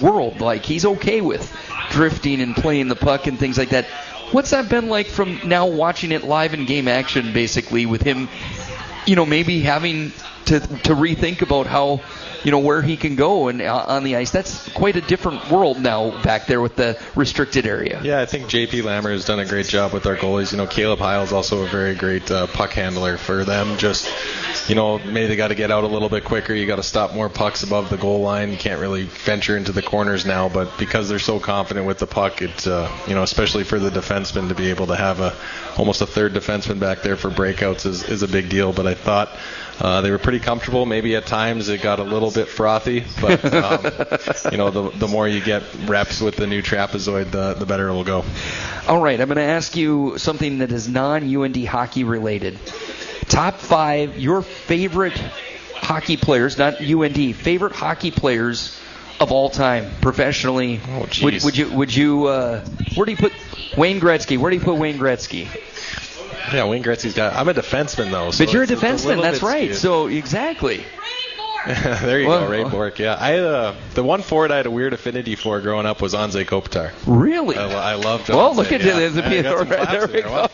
world. Like, he's okay with drifting and playing the puck and things like that. What's that been like from now watching it live in game action, basically, with him, maybe having to rethink about how, where he can go and on the ice? That's quite a different world now back there with the restricted area. Yeah, I think J.P. Lammer has done a great job with our goalies. Caleb Heil's also a very great puck handler for them. Just, maybe they got to get out a little bit quicker. You got to stop more pucks above the goal line. You can't really venture into the corners now, but because they're so confident with the puck, it, especially for the defenseman to be able to have almost a third defenseman back there for breakouts is a big deal. But I thought they were pretty comfortable. Maybe at times it got a little bit frothy, but the more you get reps with the new trapezoid, the better it will go. All right, I'm going to ask you something that is non-UND hockey related. Top 5 your favorite hockey players, not UND, favorite hockey players of all time professionally. Oh, geez. Would you where do you put Wayne Gretzky? Where do you put Wayne Gretzky? Yeah, Wayne Gretzky's got. I'm a defenseman though. So but you're a defenseman. That's right. Skewed. So exactly. There you go, Ray Bork. Yeah, I the one forward I had a weird affinity for growing up was Anze Kopitar. Really? I loved Anze. Well, look at yeah. the PFR right there. We go.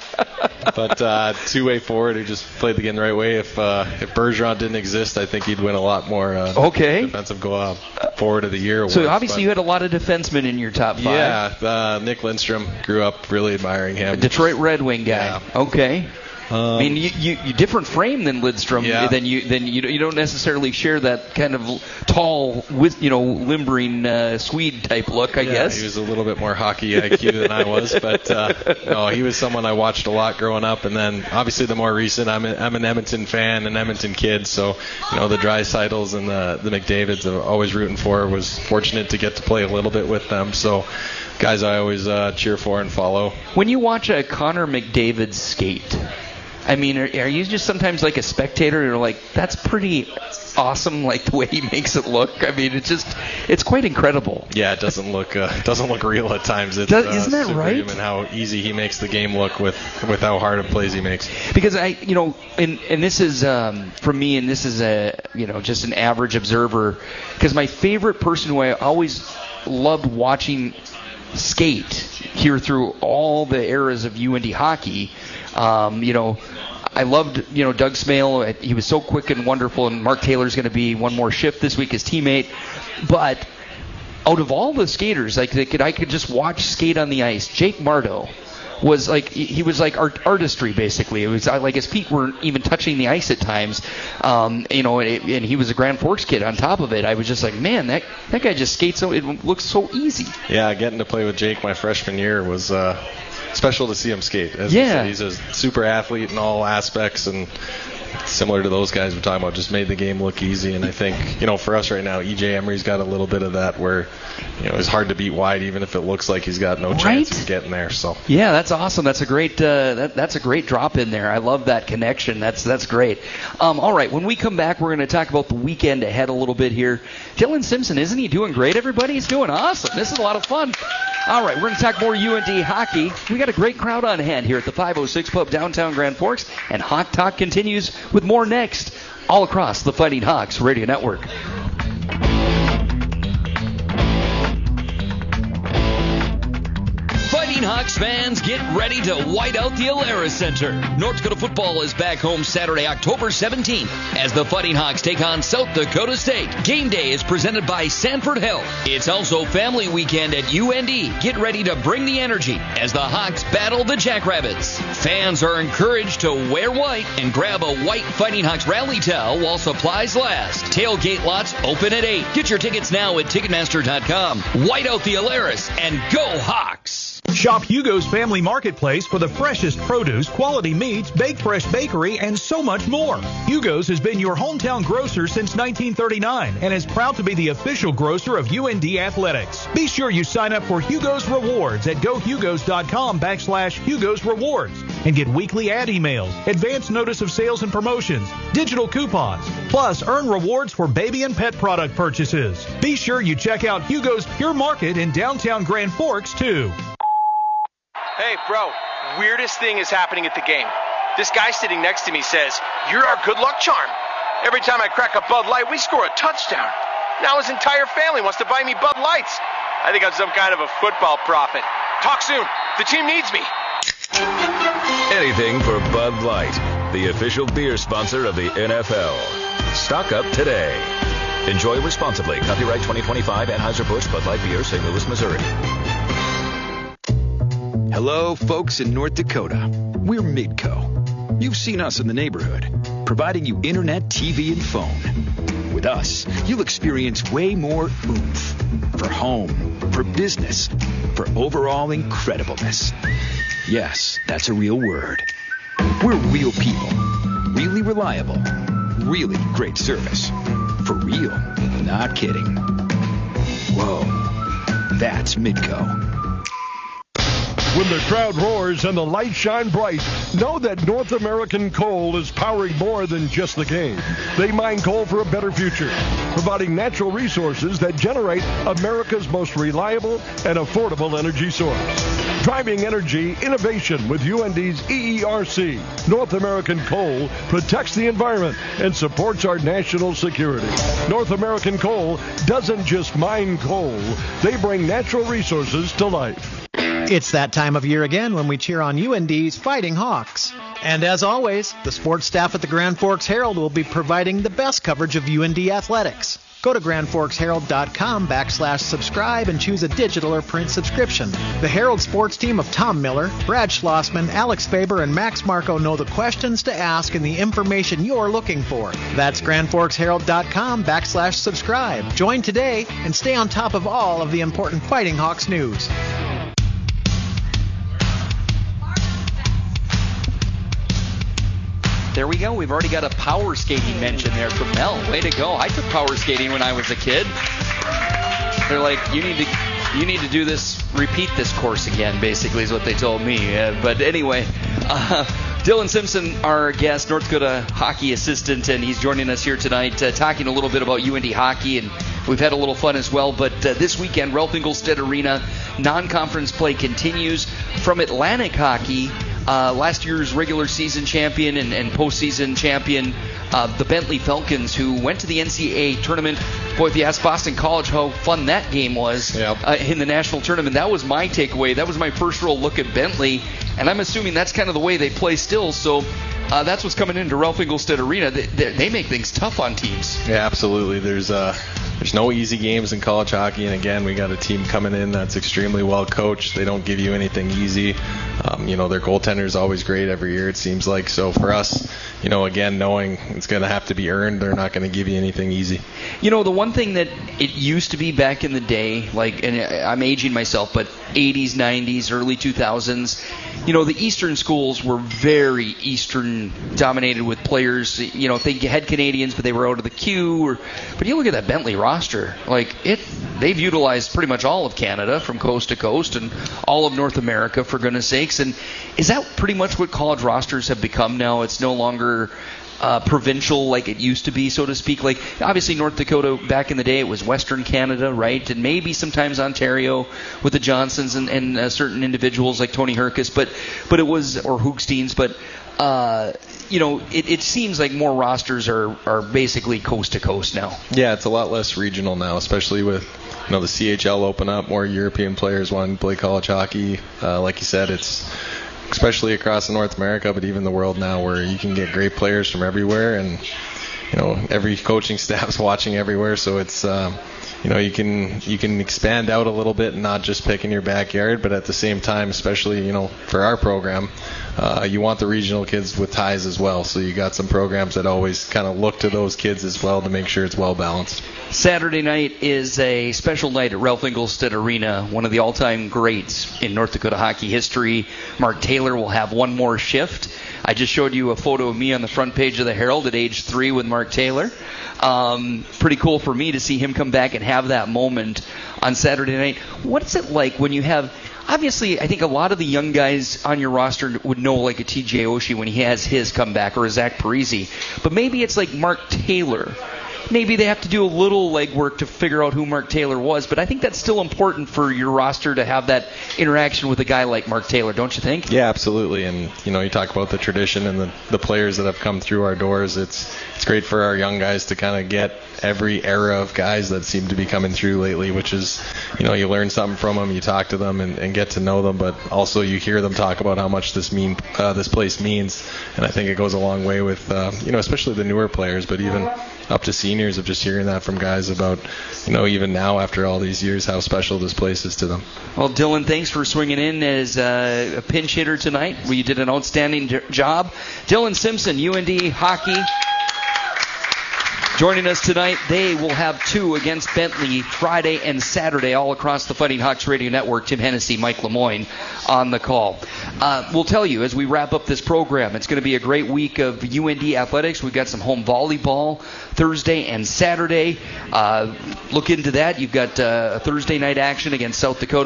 But two-way forward who just played the game the right way. If Bergeron didn't exist, I think he'd win a lot more defensive forward of the year awards. So obviously you had a lot of defensemen in your top 5. Yeah, Nick Lindstrom, grew up really admiring him. A Detroit Red Wing guy. Yeah. Okay. I mean, you different frame than Lidstrom. Yeah. Than you don't necessarily share that kind of tall, limbering Swede type look. I guess he was a little bit more hockey IQ than I was, but no, he was someone I watched a lot growing up. And then obviously the more recent, I'm an Edmonton fan, an Edmonton kid, so the Draisaitl's and the McDavids I'm always rooting for. Was fortunate to get to play a little bit with them, so guys I always cheer for and follow. When you watch a Connor McDavid skate, I mean, are you just sometimes like a spectator and you're like, that's pretty awesome, like the way he makes it look? I mean, it's quite incredible. Yeah, it doesn't look real at times. It's, isn't that right? And how easy he makes the game look with how hard of plays he makes. Because and this is for me, and this is just an average observer. Because my favorite person who I always loved watching skate here through all the eras of UND hockey. I loved, Doug Smale. He was so quick and wonderful, and Mark Taylor's going to be one more shift this week, his teammate. But out of all the skaters, I could just watch skate on the ice. Jake Mardo was like, he was like artistry, basically. It was like his feet weren't even touching the ice at times, and he was a Grand Forks kid on top of it. I was just like, man, that guy just skates so, it looks so easy. Yeah, getting to play with Jake my freshman year was special to see him skate. As he's a super athlete in all aspects, and similar to those guys we're talking about, just made the game look easy. And I think, for us right now, EJ Emery's got a little bit of that where, it's hard to beat wide even if it looks like he's got no chance of getting there. So yeah, that's awesome. That's a great that's a great drop in there. I love that connection. That's great. All right, when we come back, we're going to talk about the weekend ahead a little bit here. Dylan Simpson, isn't he doing great? Everybody, he's doing awesome. This is a lot of fun. All right, we're going to talk more UND hockey. We got a great crowd on hand here at the 506 Pub downtown Grand Forks, and Hawk Talk continues with more next, all across the Fighting Hawks Radio Network. Fighting Hawks fans, get ready to white out the Alara Center. North Dakota football is back home Saturday, October 17th, as the Fighting Hawks take on South Dakota State. Game day is presented by Sanford Health. It's also family weekend at UND. Get ready to bring the energy as the Hawks battle the Jackrabbits. Fans are encouraged to wear white and grab a white Fighting Hawks rally towel while supplies last. Tailgate lots open at 8. Get your tickets now at Ticketmaster.com. White out the Alaris and go Hawks! Shop Hugo's Family Marketplace for the freshest produce, quality meats, baked fresh bakery, and so much more. Hugo's has been your hometown grocer since 1939 and is proud to be the official grocer of UND Athletics. Be sure you sign up for Hugo's Rewards at gohugos.com/Hugo's Rewards and get weekly ad emails, advance notice of sales and promotions, digital coupons, plus earn rewards for baby and pet product purchases. Be sure you check out Hugo's Pure Market in downtown Grand Forks, too. Hey, bro, weirdest thing is happening at the game. This guy sitting next to me says, "You're our good luck charm." Every time I crack a Bud Light, we score a touchdown. Now his entire family wants to buy me Bud Lights. I think I'm some kind of a football prophet. Talk soon. The team needs me. Anything for Bud Light, the official beer sponsor of the NFL. Stock up today. Enjoy responsibly. Copyright 2025 Anheuser-Busch Bud Light Beer, St. Louis, Missouri. Hello, folks in North Dakota. We're Midco. You've seen us in the neighborhood, providing you internet, TV, and phone. With us, you'll experience way more oomph. For home, for business, for overall incredibleness. Yes, that's a real word. We're real people. Really reliable. Really great service. For real. Not kidding. Whoa. That's Midco. When the crowd roars and the lights shine bright, know that North American Coal is powering more than just the game. They mine coal for a better future, providing natural resources that generate America's most reliable and affordable energy source. Driving energy innovation with UND's EERC. North American Coal protects the environment and supports our national security. North American Coal doesn't just mine coal. They bring natural resources to life. It's that time of year again when we cheer on UND's Fighting Hawks. And as always, the sports staff at the Grand Forks Herald will be providing the best coverage of UND athletics. Go to grandforksherald.com/subscribe and choose a digital or print subscription. The Herald sports team of Tom Miller, Brad Schlossman, Alex Faber, and Max Marco know the questions to ask and the information you're looking for. That's grandforksherald.com/subscribe. Join today and stay on top of all of the important Fighting Hawks news. There we go. We've already got a power skating mention there from Mel. Way to go. I took power skating when I was a kid. They're like, you need to do this, repeat this course again, basically is what they told me. But anyway, Dylan Simpson, our guest, North Dakota hockey assistant, and he's joining us here tonight talking a little bit about UND hockey, and we've had a little fun as well. But this weekend, Ralph Engelstad Arena, non-conference play continues from Atlantic Hockey. Last year's regular season champion and postseason champion, the Bentley Falcons, who went to the NCAA tournament. Boy, if you ask Boston College how fun that game was in the national tournament, that was my takeaway. That was my first real look at Bentley, and I'm assuming that's kind of the way they play still. So that's what's coming into Ralph Engelstad Arena. They make things tough on teams. Yeah, absolutely. There's no easy games in college hockey, and again, we got a team coming in that's extremely well coached. They don't give you anything easy. Their goaltender is always great every year, it seems like. So for us, again, knowing it's going to have to be earned, they're not going to give you anything easy. The one thing that it used to be back in the day, and I'm aging myself, but 80s, 90s, early 2000s, the Eastern schools were very Eastern dominated with players. They had Canadians, but they were out of the queue. But you look at that Bentley roster, they've utilized pretty much all of Canada from coast to coast and all of North America, for goodness sakes. And is that pretty much what college rosters have become now? It's no longer provincial like it used to be, so to speak. Obviously North Dakota back in the day, it was Western Canada, right? And maybe sometimes Ontario with the Johnsons and certain individuals like Tony Herkus, but it was, or Hoogsteins, but it seems like more rosters are basically coast to coast now. Yeah, it's a lot less regional now, especially with the CHL open up, more European players wanting to play college hockey. Like you said, it's especially across North America, but even the world now, where you can get great players from everywhere, and every coaching staff's watching everywhere. So it's you can expand out a little bit and not just pick in your backyard, but at the same time, especially for our program, you want the regional kids with ties as well. So you got some programs that always kind of look to those kids as well to make sure it's well balanced. Saturday night is a special night at Ralph Engelstad Arena, one of the all-time greats in North Dakota hockey history. Mark Taylor will have one more shift. I just showed you a photo of me on the front page of the Herald at age 3 with Mark Taylor. Pretty cool for me to see him come back and have that moment on Saturday night. What's it like when you have, obviously, I think a lot of the young guys on your roster would know, like a TJ Oshie when he has his comeback, or a Zach Parise, but maybe it's like Mark Taylor maybe they have to do a little legwork to figure out who Mark Taylor was, but I think that's still important for your roster to have that interaction with a guy like Mark Taylor, don't you think? Yeah, absolutely. And, you talk about the tradition and the players that have come through our doors. It's great for our young guys to kind of get every era of guys that seem to be coming through lately, which is, you learn something from them, you talk to them and get to know them, but also you hear them talk about how much this place means. And I think it goes a long way with, especially the newer players, but even up to seniors, of just hearing that from guys about, even now after all these years, how special this place is to them. Well, Dylan, thanks for swinging in as a pinch hitter tonight. You did an outstanding job. Dylan Simpson, UND hockey, joining us tonight. They will have 2 against Bentley Friday and Saturday all across the Fighting Hawks Radio Network. Tim Hennessy, Mike Lemoyne on the call. We'll tell you as we wrap up this program, it's going to be a great week of UND athletics. We've got some home volleyball Thursday and Saturday. Look into that. You've got Thursday night action against South Dakota,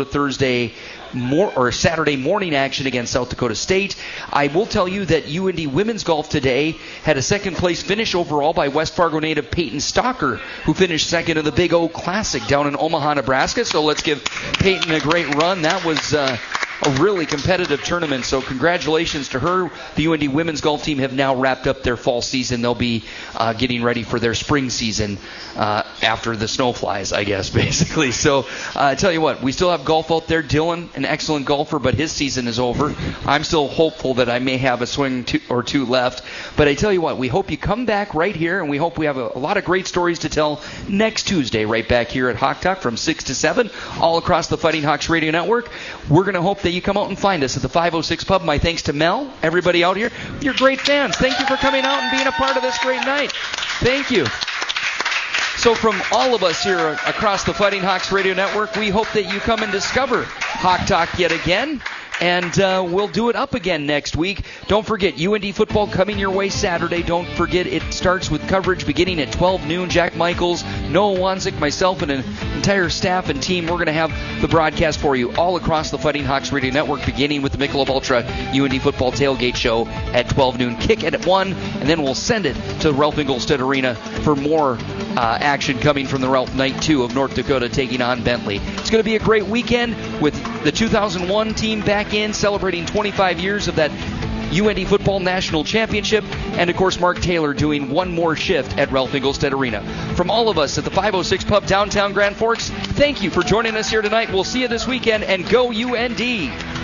Saturday morning action against South Dakota State. I will tell you that UND women's golf today had a second-place finish overall by West Fargo native Peyton Stalker, who finished second in the Big O Classic down in Omaha, Nebraska. So let's give Peyton a great run. That was a really competitive tournament, so congratulations to her. The UND women's golf team have now wrapped up their fall season. They'll be getting ready for their spring season after the snow flies, I guess, basically. So I tell you what, we still have golf out there. Dylan, an excellent golfer, but his season is over. I'm still hopeful that I may have a swing or two left. But I tell you what, we hope you come back right here, and we hope we have a lot of great stories to tell next Tuesday right back here at Hawk Talk from 6 to 7 all across the Fighting Hawks Radio Network. We're going to hope that you come out and find us at the 506 Pub. My thanks to Mel, everybody out here. You're great fans. Thank you for coming out and being a part of this great night. Thank you. So from all of us here across the Fighting Hawks Radio Network, we hope that you come and discover Hawk Talk yet again. And we'll do it up again next week. Don't forget, UND football coming your way Saturday. Don't forget, it starts with coverage beginning at 12 noon. Jack Michaels, Noah Wanzik, myself, and an entire staff and team. We're going to have the broadcast for you all across the Fighting Hawks Radio Network, beginning with the Michelob Ultra UND football tailgate show at 12 noon. Kick it at 1, and then we'll send it to Ralph Engelstad Arena for more action coming from the Ralph Night 2 of North Dakota taking on Bentley. It's going to be a great weekend with the 2001 team back in, celebrating 25 years of that UND Football National Championship, and of course Mark Taylor doing one more shift at Ralph Engelstad Arena. From all of us at the 506 Pub downtown Grand Forks, thank you for joining us here tonight. We'll see you this weekend, and go UND!